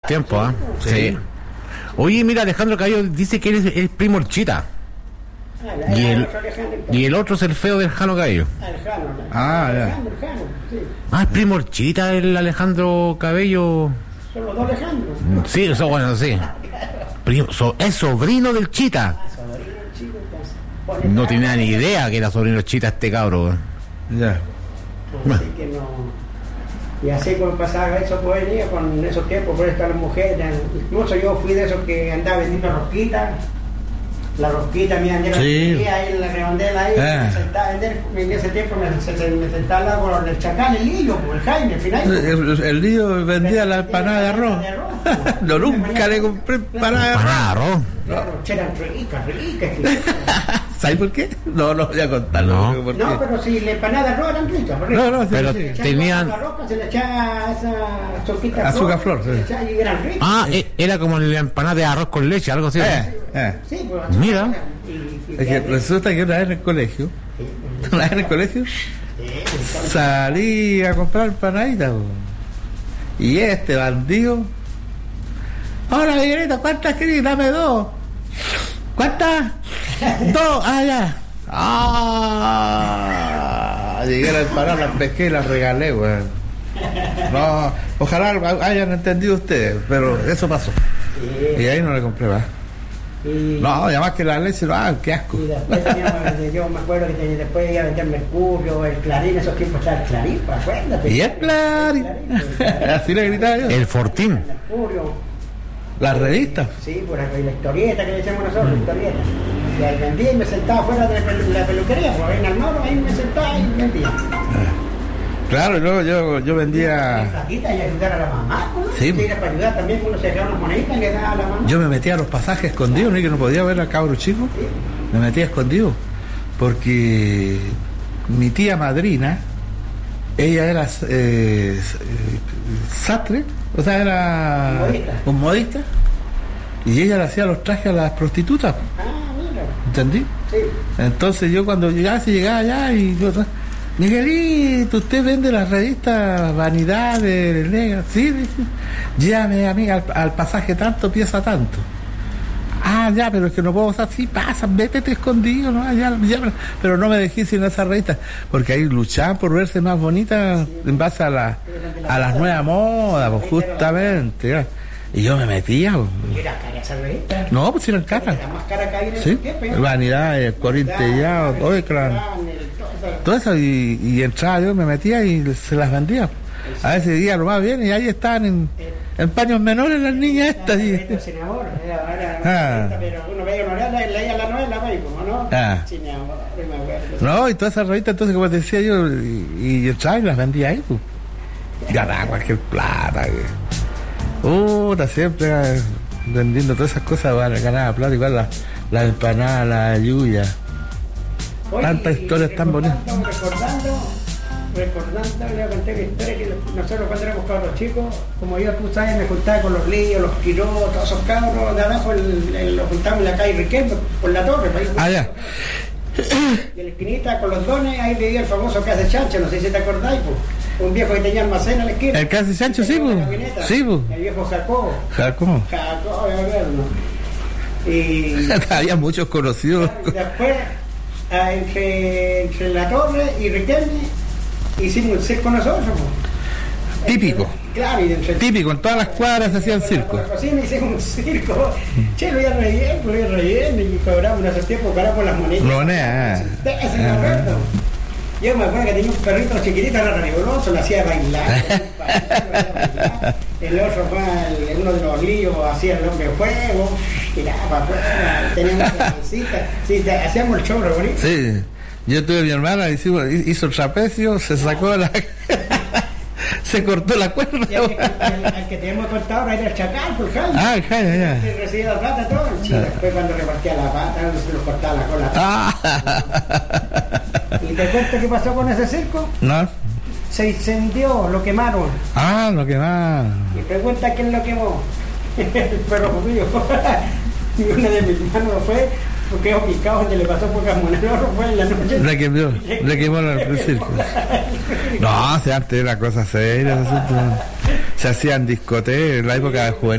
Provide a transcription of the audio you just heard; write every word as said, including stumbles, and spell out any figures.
tiempos, ¿ah? Sí. Sí. Oye, mira, Alejandro Cabello dice que él es el primo el Chita. Ah, Y el, otro Alejandro, y el otro es el feo del Jano Cabello. Alejandro, Ah, ya. Alejandro, Alejandro, sí. Ah, el primo el Chita, el Alejandro Cabello. Son los dos Alejandros. Sí, eso bueno, sí. Primo, so- es sobrino del Chita. Ah, sobrino chico, entonces. Pone No cara, tenía ni idea que era sobrino del Chita este cabro. Ya. Así que no. Y así como pasaba eso, pues venía con esos tiempos, por estar las mujeres. Incluso yo fui de esos que andaba vendiendo rosquitas. La rosquita, mía, andaba Sí. ahí en la redondela ahí. Ah. Me sentaba a vender. En ese tiempo me, se- se- me sentaba al lado con el Chacal, el Lillo, pues, el Jaime, al final. El, el lío vendía la empanada de arroz. Yo nunca le compré empanada de arroz. Para arroz. Claro, eran ricas, ricas. que- ¿Sabes por qué? No, no voy a contar. No. No, por qué. No, pero si la empanada de arroz eran ricas. ricas. No, no, sí, Pero sí. Se le echaba tenían- La roca, se le echaba esa azúcar Azúcar flor, se le sí. echaba y eran ricas. Ah, e- era como la empanada de arroz con leche, algo así. ¿no? Eh, eh. Sí, pues, Mira. y- y- Es que resulta que una vez en el colegio, una vez en el colegio, salí a comprar empanaditas. po. Y este bandido, hola Miguelito, ¿cuántas querés? Dame dos. ¿Cuántas? Dos, ah, ya. Ah, llegué a la empanada, las pesqué y las regalé, weón. No, ojalá hayan entendido ustedes, pero eso pasó. Y ahí no le compré más. y- No, además que la leche, no, ah, qué asco. y después teníamos, yo me acuerdo que tenía- después iba a vender Mercurio, el Clarín, esos tiempos estaba el Clarín, pues acuérdate. Y el Clarín. Así le gritaba yo. El Fortín. El Mercurio, Las revistas. sí, por ahí, la historieta que le echamos nosotros, la historieta. Y ahí vendía y me sentaba fuera de la pelu- la peluquería, pues ahí en Almagro, ahí me sentaba y vendía. Claro, y luego yo, yo vendía. Flaquita y ayudar a la mamá, ¿no? Sí. Sí, era para ayudar también, uno se dejaba unas moneditas y le daba a la mamá. Yo me metía a los pasajes escondidos, ¿no? Y que no podía ver al cabro chico. Me metía escondido. Porque mi tía madrina, ella era eh, sastre, o sea, era Modista. un modista. Y ella le hacía los trajes a las prostitutas. Ah, mira, ¿Entendí? sí. Entonces yo cuando llegaba, si llegaba allá y yo, Miguelito, usted vende las revistas Vanidades, Negra, sí, dice, llévame a mí al, al pasaje tanto, pieza tanto. Ah, ya, pero es que no puedo usar, sí, pasa, vétete escondido, ¿no? Ya, ya, pero no me dejé sin esas revistas, porque ahí luchaban por verse más bonitas en base a, la, a las nuevas modas, pues justamente, ya. Y yo me metía, pues. Y era cara esa revista. No, pues eran caras. La más cara que hay en Sí, ese tiempo. ¿eh? Vanidad, el Corintellado, todo el clan. Todo eso, y, y entraba yo, me metía y se las vendía. A veces día lo más bien, y ahí estaban en, en paños menores las niñas estas. Y, Sin amor, era, era, Ah. pero uno veía una novela, leía la novela, pues, como no, Ah. sin amor, me acuerdo. no, y todas esas revistas, entonces, como te decía yo, y, y entraba y las vendía ahí, pues. Ganaba cualquier plata. Que, puta, siempre eh, vendiendo todas esas cosas, bueno, ganaba plata, igual las la empanadas, la yuya. Oye, Tantas y historias tan bonitas. recordando, Recordando, recordando, le conté la historia que nosotros cuando éramos cabros chicos, como yo, tú sabes, me juntaba con los líos, los quirós, todos esos cabros de abajo, el, el, los juntábamos en la calle Riquelme, por la torre. para ir- Ah, ya. Y en la esquinita con los dones, ahí vivía el famoso Casa Chancho, no sé si te acordáis, pues. Un viejo que tenía almacén a la esquina. El Casa Chancho, sí, Tenía una pues. camioneta. Sí, pues. El viejo Jacobo. ¿Cómo? Jacobo, me acuerdo. Y Había muchos conocidos. y después, ah, entre, entre la torre y Riquelme, hicimos un circo nosotros. pues. Típico. Claro, y entre Típico, en todas las cuadras se hacían por circo. la cocina hicimos un circo. Che, lo iba re bien, lo iba re bien. Y cobramos en esos tiempos, cobramos las monedas. Monedas, ah. Ese me acuerdo. Yo me acuerdo que tenía un perrito chiquitito, era riguroso, lo hacía bailar. bailar. El otro fue el- uno de los líos, hacía el hombre de fuego, tiraba para afuera, teníamos una cosita. Sí, te- hacíamos el show re bonito. Sí. Yo tuve a mi hermana, hicimos- hizo trapecio, se sacó la. se cortó la cuerda. Y al que, al- al que te hemos contado ahora era el Chacal, por Jaime. Ah, ya, ya. Que recibía la plata todo. Sí, después cuando repartía la pata, se nos cortaba la cola. Ah. Y te cuento qué pasó con ese circo. No. Se incendió, lo quemaron. Ah, lo que más. Y pregunta quién lo quemó. El perro judío. Y uno de mis hermanos fue, porque quedó picado, donde le pasó por Camonero, fue en la noche. Le quemó, le quemó el circo. No, si antes era cosa seria. Se hacían discotecas en la época de juvenil.